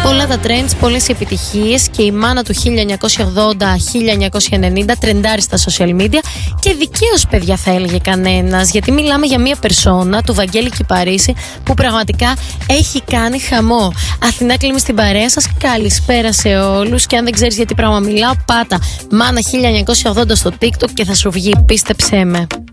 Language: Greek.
Πολλά τα trends, πολλές οι επιτυχίες και η μάνα του 1980-1990 τρεντάρει στα social media και δικαίως, παιδιά, θα έλεγε κανένας, γιατί μιλάμε για μια περσόνα του Βαγγέλη Κυπαρίσι που πραγματικά έχει κάνει χαμό. Αθηνά Κλίμη στην παρέα σας, καλησπέρα σε όλους, και αν δεν ξέρεις γιατί πράγμα μιλάω, πάτα μάνα 1980 στο TikTok και θα σου βγει, πίστεψέ με.